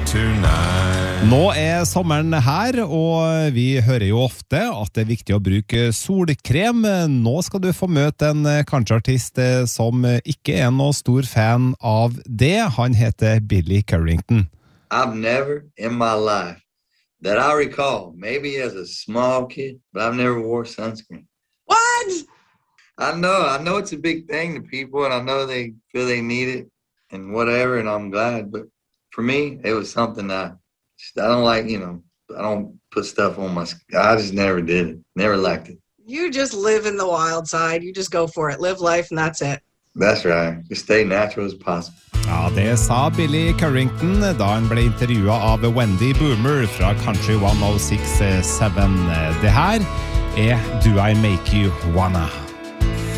tonight. Nå sommeren her, og vi hører jo ofte at det viktig å bruke solkrem. Nå skal du få møte en countryartist som ikke noe stor fan av det. Han heter Billy Currington. I've never in my life that I recall, maybe as a small kid, but I've never wore sunscreen. What? I know it's a big thing to people, and I know they feel they need it and whatever, and I'm glad, but for me, it was something I don't like, I don't put stuff on my skin. I just never did it. Never liked it. You just live in the wild side. You just go for it. Live life, and that's it. That's right. Just stay natural as possible. Ja, det sa Billy Currington da han ble intervjuet av Wendy Boomer fra Country 106.7. Det her Do I Make You Wanna?